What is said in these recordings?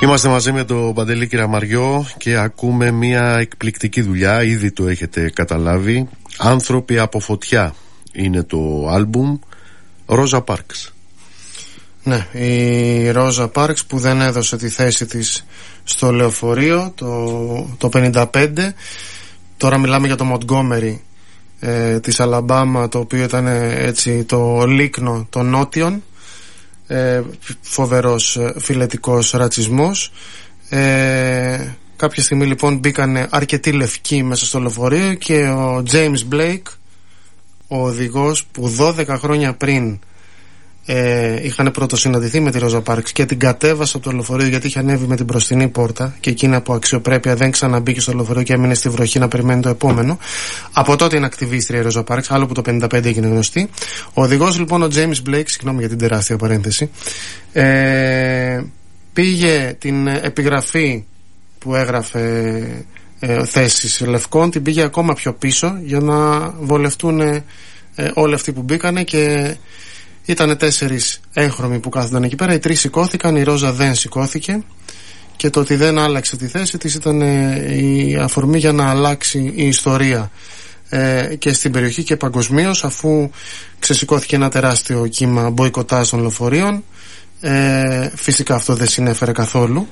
Είμαστε μαζί με τον Παντελή Κυραμαριό και ακούμε μια εκπληκτική δουλειά, ήδη το έχετε καταλάβει. Άνθρωποι από φωτιά είναι το άλμπουμ. Ρόζα Πάρξ. Ναι, η Ρόζα Πάρξ που δεν έδωσε τη θέση της στο λεωφορείο το 55. Τώρα μιλάμε για το Μοντγκόμερι της Αλαμπάμα, το οποίο ήταν έτσι το λίκνο των νότιων. Φοβερός φιλετικός ρατσισμός. Κάποια στιγμή λοιπόν μπήκανε αρκετοί λευκοί μέσα στο λεωφορείο και ο James Blake, ο οδηγός που 12 χρόνια πριν είχαν πρωτοσυναντηθεί με τη Ρόζα Πάρξ και την κατέβασε από το λεωφορείο γιατί είχε ανέβει με την μπροστινή πόρτα και εκείνη από αξιοπρέπεια δεν ξαναμπήκε στο λεωφορείο και έμεινε στη βροχή να περιμένει το επόμενο. Από τότε είναι ακτιβίστρια η Ρόζα Πάρξ, άλλο που το 55 έγινε γνωστή. Ο οδηγός λοιπόν, ο James Blake, συγγνώμη για την τεράστια παρένθεση, πήγε την επιγραφή που έγραφε θέσεις λευκών, την πήγε ακόμα πιο πίσω για να βολευτούν όλοι αυτοί που μπήκανε, και ήταν 4 έγχρωμοι που κάθονταν εκεί πέρα. Οι 3 σηκώθηκαν, η Ρόζα δεν σηκώθηκε, και το ότι δεν άλλαξε τη θέση της ήταν η αφορμή για να αλλάξει η ιστορία και στην περιοχή και παγκοσμίως, αφού ξεσηκώθηκε ένα τεράστιο κύμα μποϊκοτάζ των λεωφορείων. Φυσικά αυτό δεν συνέφερε καθόλου,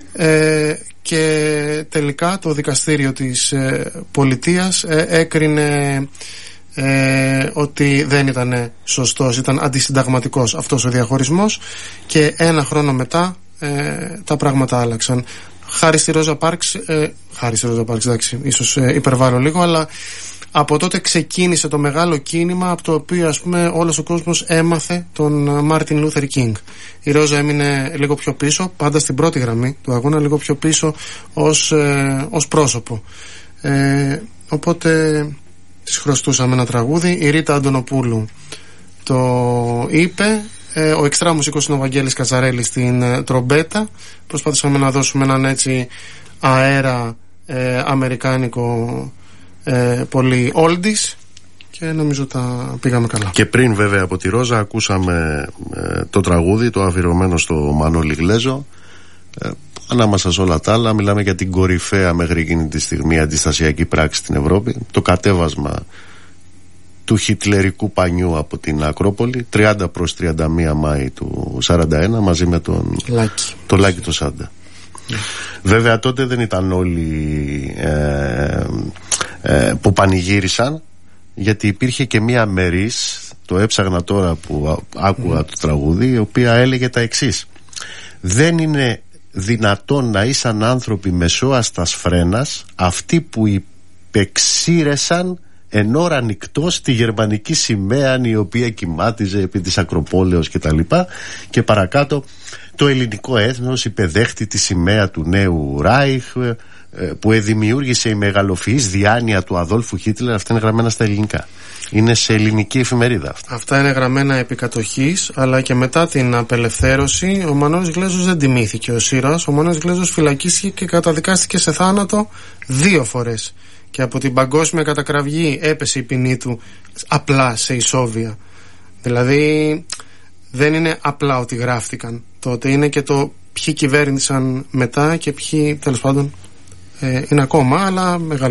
και τελικά το δικαστήριο της πολιτείας έκρινε ότι δεν ήταν σωστός, ήταν αντισυνταγματικός αυτός ο διαχωρισμός, και 1 χρόνο μετά τα πράγματα άλλαξαν. Χάρη στη Ρόζα Πάρξ, εντάξει, ίσως υπερβάλλω λίγο, αλλά από τότε ξεκίνησε το μεγάλο κίνημα από το οποίο, ας πούμε, όλος ο κόσμος έμαθε τον Μάρτιν Λούθερ Κίνγκ. Η Ρόζα έμεινε λίγο πιο πίσω, πάντα στην πρώτη γραμμή του αγώνα, λίγο πιο πίσω ως πρόσωπο. Οπότε της χρωστούσαμε ένα τραγούδι. Η Ρίτα Αντωνοπούλου το είπε, ο εξτρά μουσικός είναι ο Βαγγέλης Κατσαρέλης στην τρομπέτα. Προσπαθήσαμε να δώσουμε έναν έτσι αέρα αμερικάνικο, πολύ oldies, και νομίζω τα πήγαμε καλά. Και πριν βέβαια από τη Ρόζα ακούσαμε το τραγούδι, το αφιερωμένο στο Μανώλη Γλέζο. Ανάμεσα σε όλα τα άλλα μιλάμε για την κορυφαία μέχρι εκείνη τη στιγμή αντιστασιακή πράξη στην Ευρώπη, το κατέβασμα του χιτλερικού πανιού από την Ακρόπολη 30 προς 31 Μάη του 41 μαζί με τον Λάκη το Σάντα. Βέβαια τότε δεν ήταν όλοι που πανηγύρισαν, γιατί υπήρχε και μία μερίς, το έψαγνα τώρα που άκουγα το τραγούδι, η οποία έλεγε τα εξής: δεν είναι δυνατόν να ήσαν άνθρωποι μεσόαστας φρένας αυτοί που υπεξήρεσαν εν ώρα νυκτός τη γερμανική σημαία η οποία κοιμάτιζε επί της Ακροπόλεως κτλ. Και παρακάτω, το ελληνικό έθνος υπεδέχτη τη σημαία του νέου Ράιχ που δημιούργησε η μεγαλοφυής διάνοια του Αδόλφου Χίτλερ. Αυτά είναι γραμμένα στα ελληνικά. Είναι σε ελληνική εφημερίδα αυτά. Αυτά είναι γραμμένα επί κατοχής, αλλά και μετά την απελευθέρωση ο Μανώλης Γλέζος δεν τιμήθηκε ως ήρωας. Ο Μανώλης Γλέζος φυλακίστηκε και καταδικάστηκε σε θάνατο 2 φορές. Και από την παγκόσμια κατακραυγή έπεσε η ποινή του απλά σε ισόβια. Δηλαδή δεν είναι απλά ότι γράφτηκαν τότε, είναι και το ποιοι κυβέρνησαν μετά και ποιοι τέλος πάντων είναι ακόμα, αλλά μεγάλη